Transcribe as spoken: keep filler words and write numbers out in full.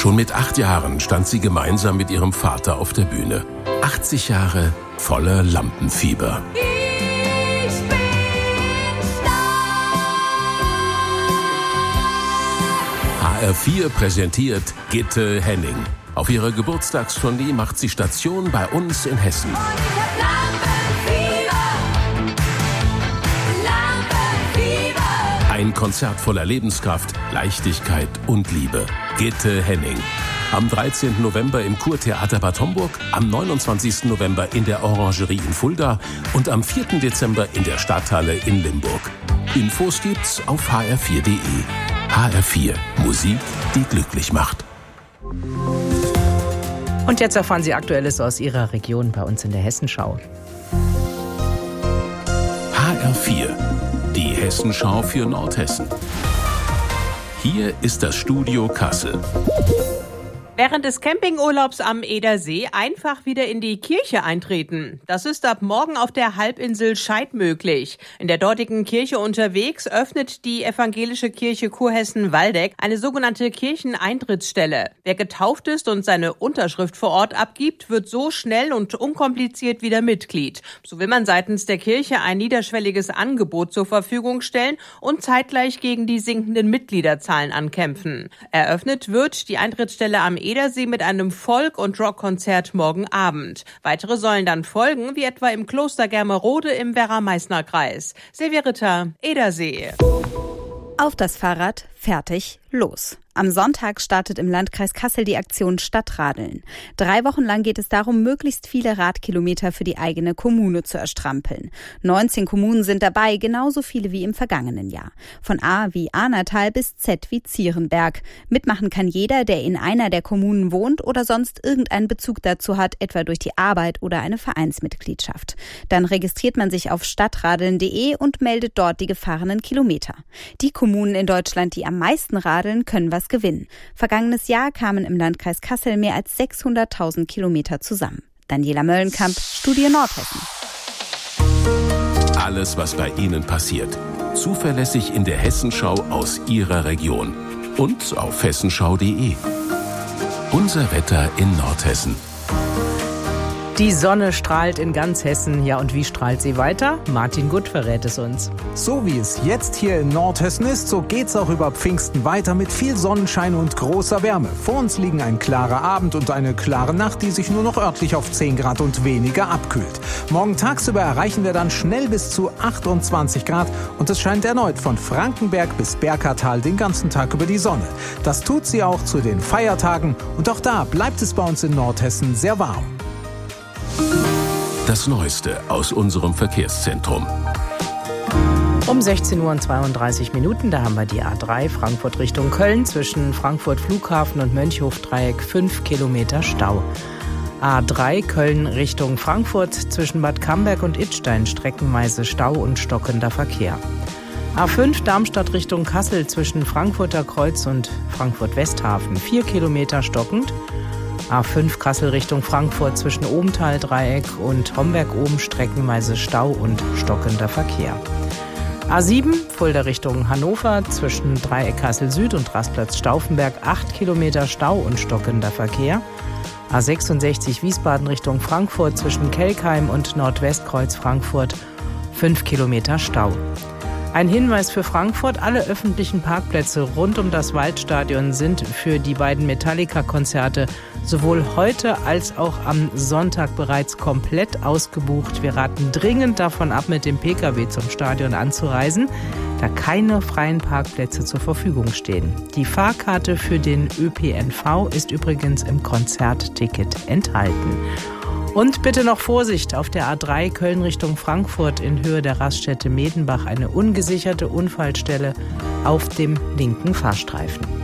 Schon mit acht Jahren stand sie gemeinsam mit ihrem Vater auf der Bühne. achtzig Jahre voller Lampenfieber. Ich bin H R vier präsentiert Gitte Henning. Auf ihrer Geburtstagstournee macht sie Station bei uns in Hessen. Und ich hab Lampenfieber. Lampenfieber. Ein Konzert voller Lebenskraft, Leichtigkeit und Liebe. Gitte Henning. Am dreizehnten November im Kurtheater Bad Homburg, am neunundzwanzigsten November in der Orangerie in Fulda und am vierten Dezember in der Stadthalle in Limburg. Infos gibt's auf h r vier punkt d e. H R vier. Musik, die glücklich macht. Und jetzt erfahren Sie Aktuelles aus Ihrer Region bei uns in der Hessenschau. H R vier. Die Hessenschau für Nordhessen. Hier ist das Studio Kassel. Während des Campingurlaubs am Edersee einfach wieder in die Kirche eintreten. Das ist ab morgen auf der Halbinsel Scheid möglich. In der dortigen Kirche unterwegs öffnet die evangelische Kirche Kurhessen-Waldeck eine sogenannte Kircheneintrittsstelle. Wer getauft ist und seine Unterschrift vor Ort abgibt, wird so schnell und unkompliziert wieder Mitglied. So will man seitens der Kirche ein niederschwelliges Angebot zur Verfügung stellen und zeitgleich gegen die sinkenden Mitgliederzahlen ankämpfen. Eröffnet wird die Eintrittsstelle am Edersee mit einem Folk- und Rockkonzert morgen Abend. Weitere sollen dann folgen, wie etwa im Kloster Germerode im Werra-Meißner-Kreis. Silvia Ritter, Edersee. Auf das Fahrrad, fertig, los. Am Sonntag startet im Landkreis Kassel die Aktion Stadtradeln. Drei Wochen lang geht es darum, möglichst viele Radkilometer für die eigene Kommune zu erstrampeln. neunzehn Kommunen sind dabei, genauso viele wie im vergangenen Jahr. Von A wie Ahnertal bis Z wie Zierenberg. Mitmachen kann jeder, der in einer der Kommunen wohnt oder sonst irgendeinen Bezug dazu hat, etwa durch die Arbeit oder eine Vereinsmitgliedschaft. Dann registriert man sich auf stadtradeln punkt de und meldet dort die gefahrenen Kilometer. Die Kommunen in Deutschland, die am meisten radeln, können was gewinnen. Vergangenes Jahr kamen im Landkreis Kassel mehr als sechshunderttausend Kilometer zusammen. Daniela Möllenkamp, Studie Nordhessen. Alles, was bei Ihnen passiert. Zuverlässig in der Hessenschau aus Ihrer Region. Und auf hessenschau punkt de. Unser Wetter in Nordhessen. Die Sonne strahlt in ganz Hessen. Ja, und wie strahlt sie weiter? Martin Gutt verrät es uns. So wie es jetzt hier in Nordhessen ist, so geht's auch über Pfingsten weiter mit viel Sonnenschein und großer Wärme. Vor uns liegen ein klarer Abend und eine klare Nacht, die sich nur noch örtlich auf zehn Grad und weniger abkühlt. Morgen tagsüber erreichen wir dann schnell bis zu achtundzwanzig Grad und es scheint erneut von Frankenberg bis Berkatal den ganzen Tag über die Sonne. Das tut sie auch zu den Feiertagen und auch da bleibt es bei uns in Nordhessen sehr warm. Das Neueste aus unserem Verkehrszentrum. Um sechzehn Uhr und zweiunddreißig Minuten, da haben wir die A drei Frankfurt Richtung Köln zwischen Frankfurt Flughafen und Mönchhof-Dreieck fünf Kilometer Stau. A drei Köln Richtung Frankfurt zwischen Bad Camberg und Idstein streckenweise Stau und stockender Verkehr. A fünf Darmstadt Richtung Kassel zwischen Frankfurter Kreuz und Frankfurt Westhafen vier Kilometer stockend. A fünf Kassel Richtung Frankfurt zwischen Obenthal-Dreieck und Homberg-Oben streckenweise Stau und stockender Verkehr. A sieben Fulda Richtung Hannover zwischen Dreieck Kassel Süd und Rastplatz Stauffenberg acht Kilometer Stau und stockender Verkehr. A sechsundsechzig Wiesbaden Richtung Frankfurt zwischen Kelkheim und Nordwestkreuz Frankfurt fünf Kilometer Stau. Ein Hinweis für Frankfurt: Alle öffentlichen Parkplätze rund um das Waldstadion sind für die beiden Metallica-Konzerte sowohl heute als auch am Sonntag bereits komplett ausgebucht. Wir raten dringend davon ab, mit dem Pkw zum Stadion anzureisen, da keine freien Parkplätze zur Verfügung stehen. Die Fahrkarte für den Ö P N V ist übrigens im Konzertticket enthalten. Und bitte noch Vorsicht auf der A drei Köln Richtung Frankfurt in Höhe der Raststätte Medenbach, eine ungesicherte Unfallstelle auf dem linken Fahrstreifen.